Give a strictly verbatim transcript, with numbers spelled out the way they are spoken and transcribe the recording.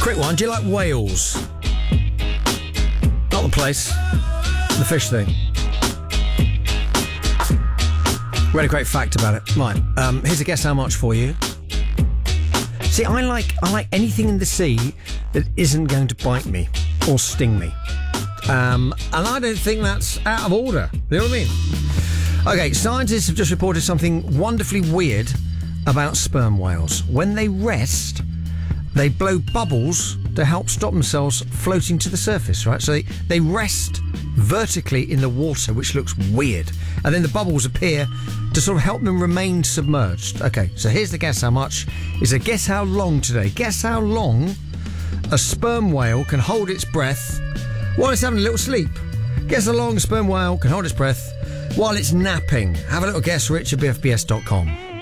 Quick one, do you like whales? Not the place, the fish thing. We had a great fact about it. Right, um, here's a guess how much for you. See, I like I like anything in the sea that isn't going to bite me or sting me. Um, and I don't think that's out of order. You know what I mean? Okay, scientists have just reported something wonderfully weird about sperm whales. When they rest, they blow bubbles to help stop themselves floating to the surface, right? So they, they rest vertically in the water, which looks weird. And then the bubbles appear to sort of help them remain submerged. Okay, so here's the guess how much. It's a guess how long today. Guess how long a sperm whale can hold its breath while it's having a little sleep. Guess how long a sperm whale can hold its breath while it's napping. Have a little guess, Rich at B F B S dot com.